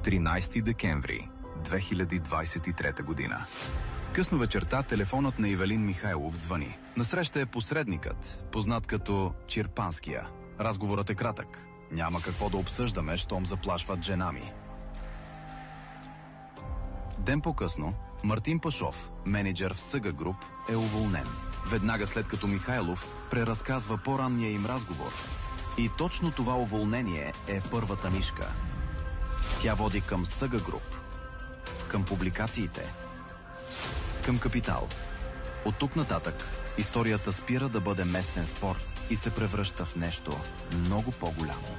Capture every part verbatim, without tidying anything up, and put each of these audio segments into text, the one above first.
тринайсети декември две хиляди двайсет и трета година. Късно вечерта телефонът на Ивелин Михайлов звъни. Насреща е посредникът, познат като Чирпанския. Разговорът е кратък. Няма какво да обсъждаме, щом заплашват жена ми. Ден по-късно Мартин Пашов, менеджер в Съга Груп, е уволнен. Веднага след като Михайлов преразказва по-ранния им разговор. И точно това уволнение е първата нишка. Тя води към Съга Груп, към публикациите, към Капитал. От тук нататък историята спира да бъде местен спор и се превръща в нещо много по-голямо.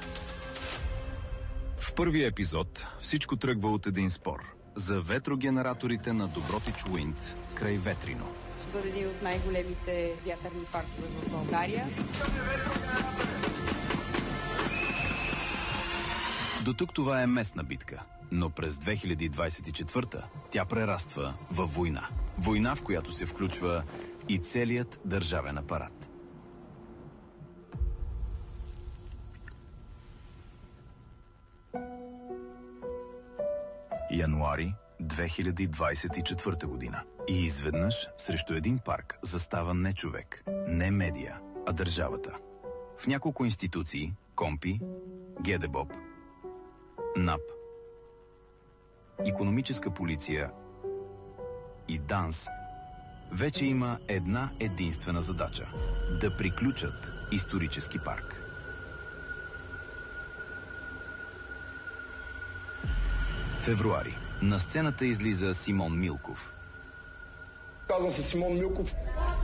В първия епизод всичко тръгва от един спор за ветрогенераторите на Добротич Уинд край Ветрино. Ще бъде един от най-големите вятърни паркове в България. До тук това е местна битка, но през две хиляди двайсет и четвърта тя прераства във война. Война, в която се включва и целият държавен апарат. Януари две хиляди двайсет и четвърта година. И изведнъж срещу един парк застава не човек, не медия, а държавата. В няколко институции – КОМПИ, ГДБОП, НАП, Икономическа полиция и ДАНС вече има една единствена задача – да приключат исторически парк. Февруари. На сцената излиза Симон Милков. Казвам се Симон Милков.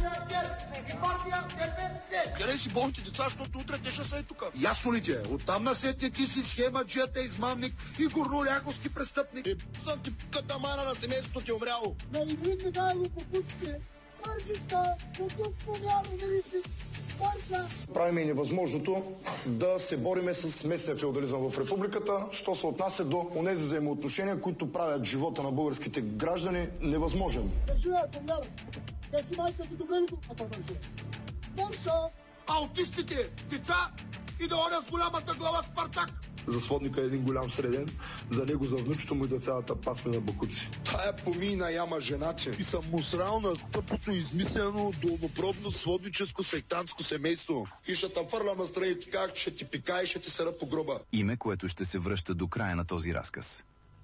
Гледай си болните деца, защото утре те ще са и тука. Ясно ли ти е? Оттам насетне ти си схема, джета, измамник и горноляковски престъпник. И съм ти катамана на семейството ти умряло. На Ивелин Михайлов по пучите. Пършичка, от тук помярно да виси. Правим и невъзможното да се бориме с местния феодализъм в републиката, що се отнася до онези взаимоотношения, които правят живота на българските граждани невъзможен. Държава, помляда. Те си майка ти добре ли го? А това държава. Бърша! Аутистите, деца и да оня с голямата глава Спартак. За сводника е един голям среден, за него, за внучето му и за цялата пасме на бакуци. Тая помийна яма жена, че и съм му срал на тъпото измислено долнопробно сводническо сектантско семейство. И ще те фърля на страни ти как, ще ти пика и ще ти сера по гроба. Име, което ще се връща до края на този разказ.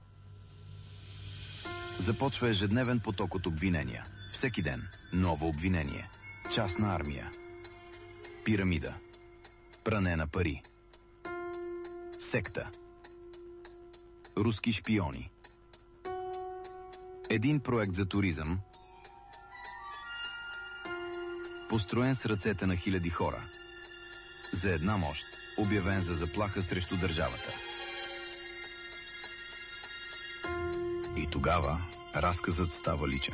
Започва ежедневен поток от обвинения. Всеки ден ново обвинение. Частна армия. Пирамида. Пране на пари. Секта. Руски шпиони. Един проект за туризъм, построен с ръцете на хиляди хора. За една мощ, обявен за заплаха срещу държавата. И тогава разказът става личен.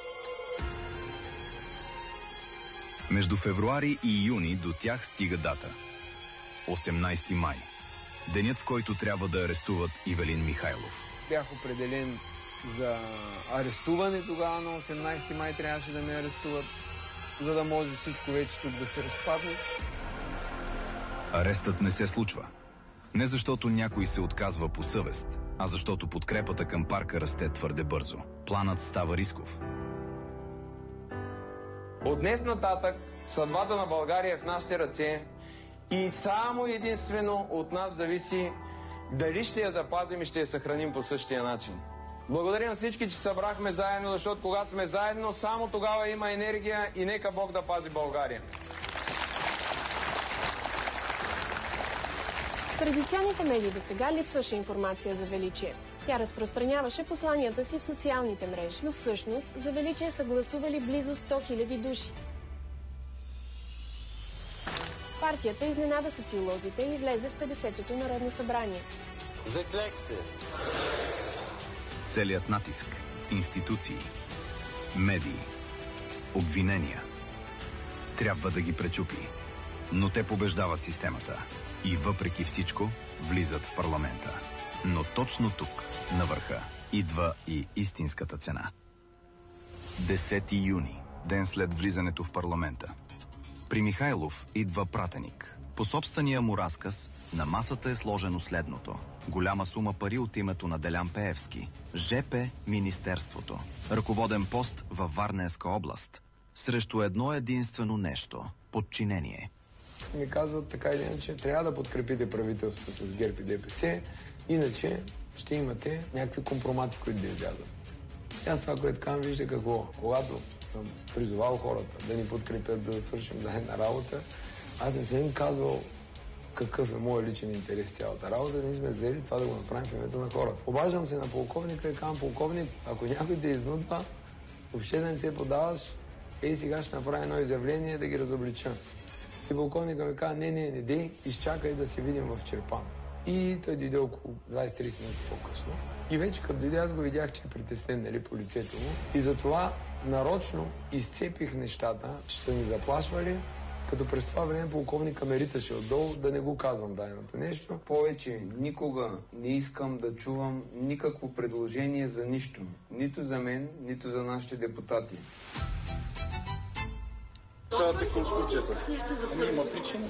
Между февруари и юни до тях стига дата. осемнайсети май. Денят, в който трябва да арестуват Ивелин Михайлов. Бях определен за арестуване тогава на осемнайсети май, трябваше да ме арестуват, за да може всичко вече тук да се разпадне. Арестът не се случва. Не защото някой се отказва по съвест, а защото подкрепата към парка расте твърде бързо. Планът става рисков. От днес нататък съдбата на България е в нашите ръце и само единствено от нас зависи дали ще я запазим и ще я съхраним по същия начин. Благодаря на всички, че събрахме заедно, защото когато сме заедно, само тогава има енергия и нека Бог да пази България. В традиционните медии до сега липсваше информация за Величие. Тя разпространяваше посланията си в социалните мрежи, но всъщност за Величие са гласували близо сто хиляди души. Партията изненада социолозите и влезе в петдесетото Народно събрание. Заклех се! Целият натиск, институции, медии, обвинения. Трябва да ги пречупи. Но те побеждават системата и въпреки всичко влизат в парламента. Но точно тук, на върха, идва и истинската цена. десети юни, ден след влизането в парламента. При Михайлов идва пратеник. По собствения му разказ, на масата е сложено следното. Голяма сума пари от името на Делян Пеевски, ЖП Министерството, ръководен пост във Варненска област, срещу едно единствено нещо – подчинение. Ми казват така или иначе, трябва да подкрепите правителството с ГЕРБ и ДПС, иначе ще имате някакви компромати, които да излязат. Аз това, което казвам, вижда какво. Когато съм призовал хората да ни подкрепят, за да свършим заедна работа, аз не съм им казвал какъв е моят личен интерес цялата работа, ние сме взели това да го направим в името на хората. Обаждам се на полковника и казвам: полковник, ако някой те изнудва, въобще да не се подаваш, ей сега ще направя едно изявление да ги разоблича. И полковника ми каза: не, не, не дей, изчакай да се видим в Чирпан. И той дойде около двайсет-трийсет минути по-късно. И вече като дойде, аз го видях, че е притеснен, нали, по лицето му. И затова нарочно изцепих нещата, че са ми заплашвали, като през това време полковника ме риташе отдолу, да не го казвам дайното нещо. Повече никога не искам да чувам никакво предложение за нищо. Нито за мен, нито за нашите депутати. Цялата конституцията. Има причина.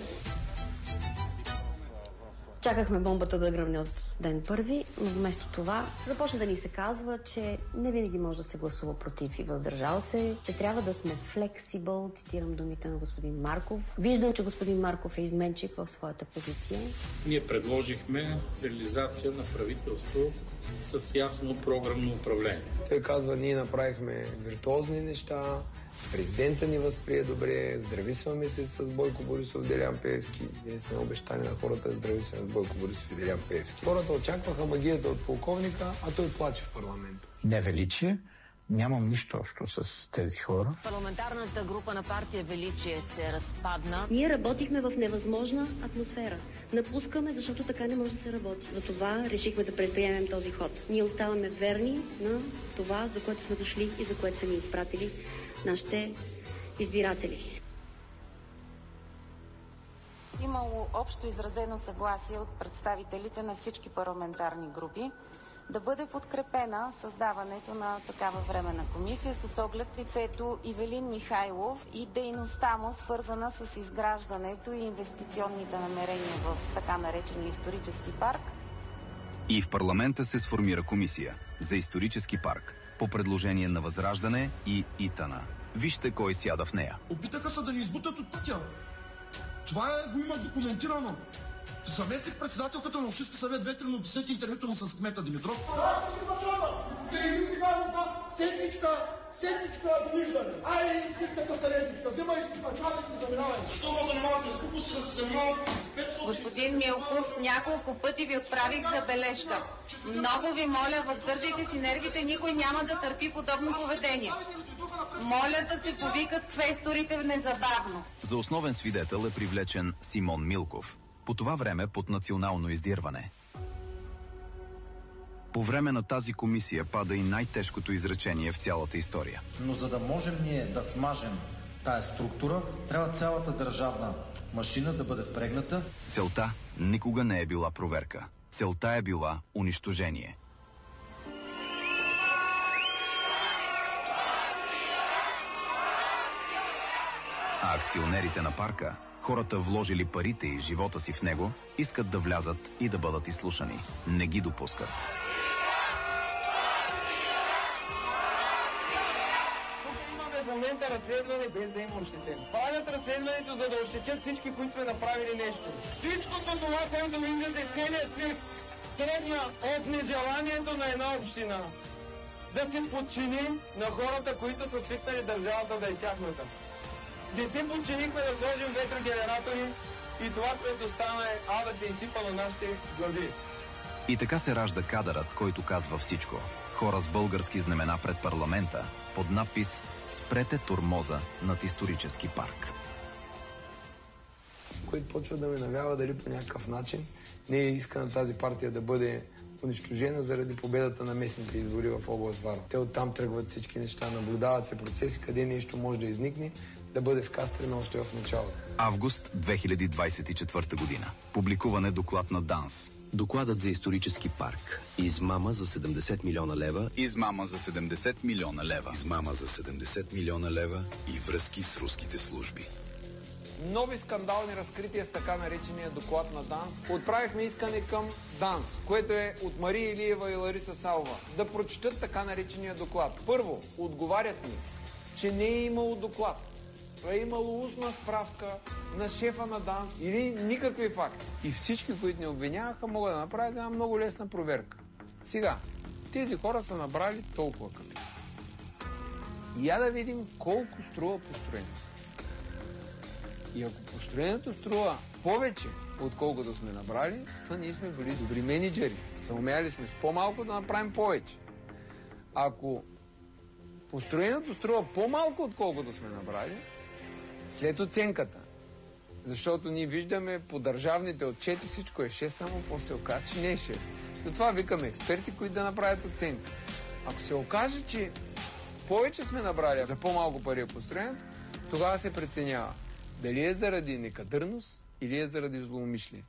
Чакахме бомбата да гръмне от ден първи, но вместо това започна да ни се казва, че не винаги може да се гласува против и въздържал се, че трябва да сме флексибъл, цитирам думите на господин Марков. Виждам, че господин Марков е изменчив в своята позиция. Ние предложихме реализация на правителство с ясно програмно управление. Той казва: ние направихме виртуозни неща, президента ни възприе добре, здрависваме се с Бойко Борисов, Делян Пеевски. Ние сме обещани на хората да здрависваме с Бойко Борисов и Делян Пеевски. Хората очакваха магията от полковника, а той плаче в парламента. Не Величие, нямам нищо общо с тези хора. Парламентарната група на партия Величие се разпадна. Ние работихме в невъзможна атмосфера. Напускаме, защото така не може да се работи. Затова решихме да предприемем този ход. Ние оставаме верни на това, за което сме дошли и за което са ни изпратили нашите избиратели. Имало общо изразено съгласие от представителите на всички парламентарни групи да бъде подкрепена създаването на такава временна комисия с оглед лицето Ивелин Михайлов и дейността му, свързана с изграждането и инвестиционните намерения в така наречения исторически парк. И в парламента се сформира комисия за исторически парк по предложение на Възраждане и ИТАНА. Вижте кой сяда в нея. Опитаха се да ни избутат от пътя. Това е, го има документирано. Заместник председателката на Общински съвет Ветрино писат интервюто му с кмета Димитров. Ако си мъчава, да и ви кажа, седмичка, седмичка довиждане. Айде, истинската съветничка, вземай си мъчава и заминавай. Защо ме занимавате? Скупо си да се занимавате. Господин Милков, няколко пъти ви отправих забележка. Много ви моля, въздържайте си нервите, никой няма да търпи подобно поведение. Моля да се повикат квесторите незабавно. За основен свидетел е привлечен Симон Милков. По това време под национално издирване. По време на тази комисия пада и най-тежкото изречение в цялата история. Но за да можем ние да смажем тая структура, трябва цялата държавна машина да бъде впрегната. Целта никога не е била проверка. Целта е била унищожение. А акционерите на парка, хората вложили парите и живота си в него, искат да влязат и да бъдат изслушани. Не ги допускат. Имаме в момента разследване без да има ощетен. Правят разследването, за да ощетят всички, които сме направили нещо. Всичкото това, което виждате, целият цирк, тръгна от нежеланието на една община да се подчини на хората, които са свикнали държавата да е тяхната. Не се подчинихме да сложим ветрогенератори и това, което стана е а да се изсипа на нашите глави. И така се ражда кадърът, който казва всичко. Хора с български знамена пред парламента, под надпис «Спрете тормоза над исторически парк». Който почва да ме навява дали по някакъв начин не е иска на тази партия да бъде унищожена заради победата на местните избори в област Варна. Те оттам тръгват всички неща, наблюдават се процеси, къде нещо може да изникне, да бъде скастрено още в началото. Август две хиляди двадесет и четвърта година. Публикуване доклад на ДАНС. Докладът за исторически парк. Измама за седемдесет милиона лева. Измама за седемдесет милиона лева. Измама за седемдесет милиона лева и връзки с руските служби. нови скандални разкрития с така наречения доклад на ДАНС, отправихме искане към ДАНС, което е от Мария Илиева и Лариса Салова, да прочетат така наречения доклад. Първо, отговарят ни, че не е имало доклад, а е имало устна справка на шефа на ДАНС или никакви факти. И всички, които ни обвиняваха, могат да направят една много лесна проверка. Сега, тези хора са набрали толкова капитал. И я да видим колко струва построението. И ако построението струва повече, отколкото сме набрали, то ние сме били добри менеджери. Съумяли сме с по-малко да направим повече. Ако построението струва по-малко, отколкото сме набрали, след оценката, защото ние виждаме по държавните отчети всичко е шест, само после се окаже, че не е шест. Затова викаме експерти, които да направят оценка. Ако се окаже, че повече сме набрали за по-малко пари е построението, тогава се преценява дали е заради некадърност или е заради злоумишлие.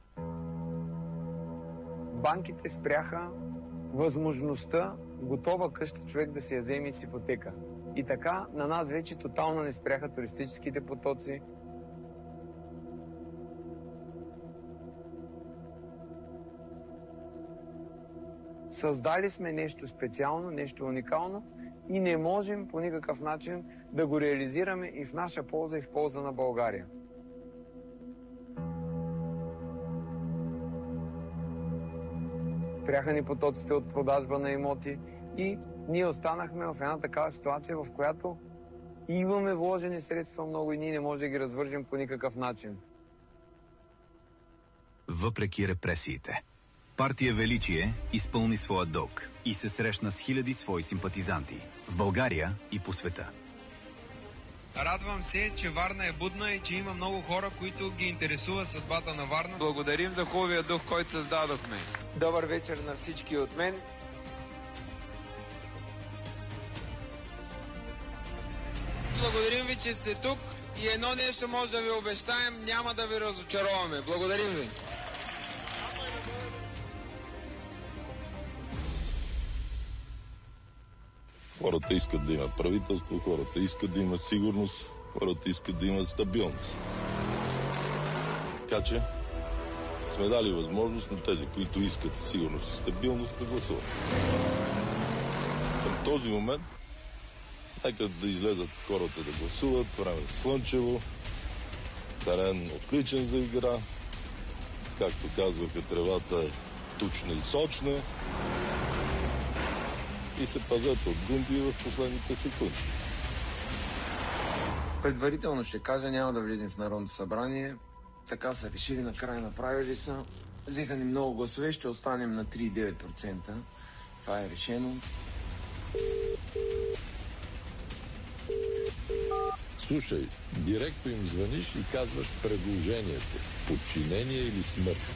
Банките спряха възможността готова къща човек да си я вземе с ипотека. И така на нас вече тотално не спряха туристическите потоци. Създали сме нещо специално, нещо уникално и не можем по никакъв начин да го реализираме и в наша полза, и в полза на България. Спряха ни потоците от продажба на имоти и ние останахме в една такава ситуация, в която имаме вложени средства много и ние не можем да ги развържем по никакъв начин. Въпреки репресиите, партия Величие изпълни своя дълг и се срещна с хиляди свои симпатизанти в България и по света. Радвам се, че Варна е будна и че има много хора, които ги интересува съдбата на Варна. Благодарим за хубавия дух, който създадохме. Добър вечер на всички от мен. Благодарим ви, че сте тук и едно нещо може да ви обещаем, няма да ви разочароваме. Благодарим ви. Хората искат да има правителство, хората искат да има сигурност, хората искат да имат стабилност. Така че сме дали възможност на тези, които искат сигурност и стабилност, да гласуват. Към този момент нека да излезат хората да гласуват, време слънчево, терен отличен за игра, както казваха, тревата е тучна и сочна и се пазят от гумби в последните секунди. Предварително ще кажа, няма да влизам в Народното събрание. Така са решили, накрая направили са. Взеха ни много гласове, ще останем на три цяло и девет процента. Това е решено. Слушай, директно им звъниш и казваш предложението. Подчинение или смърт.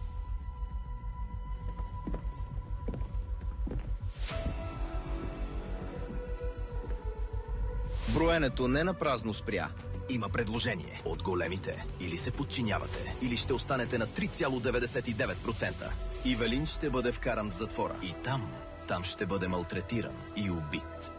Броенето не на празно спря. Има предложение от големите. Или се подчинявате, или ще останете на три цяло деветдесет и девет процента. Ивелин ще бъде вкаран в затвора. И там, там ще бъде малтретиран и убит.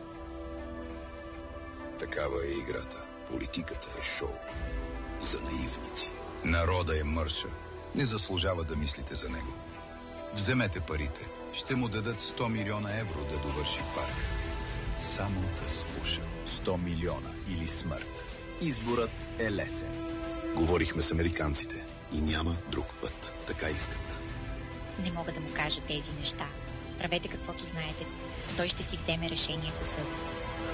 Такава е играта. Политиката е шоу. За наивници. Народа е мърша. Не заслужава да мислите за него. Вземете парите. Ще му дадат сто милиона евро да довърши парк. Само да слуша. сто милиона или смърт. Изборът е лесен. Говорихме с американците и няма друг път. Така искат. Не мога да му кажа тези неща. Правете каквото знаете. Той ще си вземе решение по съвест.